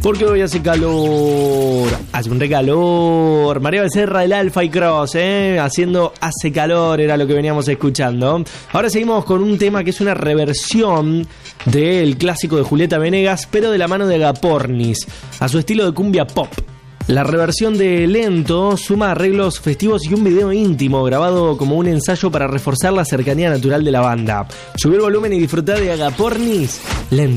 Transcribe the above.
Porque hoy hace calor, hace un recalor. María Becerra del Alfa y Cross, haciendo Hace Calor, era lo que veníamos escuchando. Ahora seguimos con un tema que es una reversión del clásico de Julieta Venegas, pero de la mano de Agapornis, a su estilo de cumbia pop. La reversión de Lento suma arreglos festivos y un video íntimo grabado como un ensayo para reforzar la cercanía natural de la banda. Subir volumen y disfrutar de Agapornis, Lento.